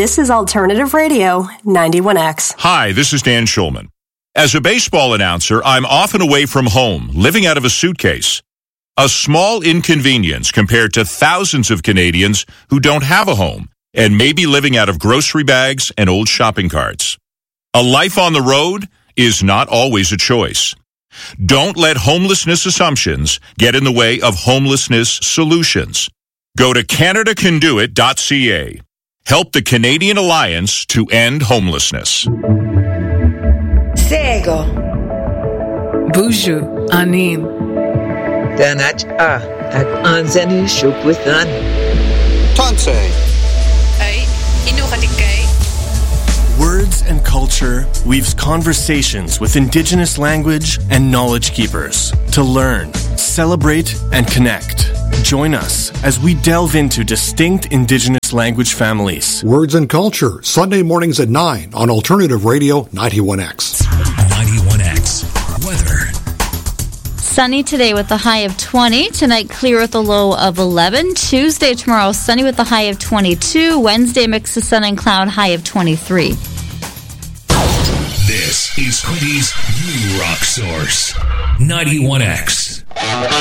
This is Alternative Radio 91X. Hi, this is Dan Schulman. As a baseball announcer, I'm often away from home, living out of a suitcase. A small inconvenience compared to thousands of Canadians who don't have a home and may be living out of grocery bags and old shopping carts. A life on the road is not always a choice. Don't let homelessness assumptions get in the way of homelessness solutions. Go to CanadaCanDoIt.ca. Help the Canadian Alliance to end homelessness. Sego. Buju Anin. Danach at Anzani Shukwitan. Tanse. Ay, inukatikay. Words and Culture weaves conversations with Indigenous language and knowledge keepers to learn, celebrate, and connect. Join us as we delve into distinct Indigenous language families. Words and Culture, Sunday mornings at 9 on Alternative Radio 91X. 91X. Weather. Sunny today with the high of 20. Tonight, clear with a low of 11. Tuesday, tomorrow, sunny with a high of 22. Wednesday, mix of sun and cloud, high of 23. This is Quinty's New Rock Source. 91X.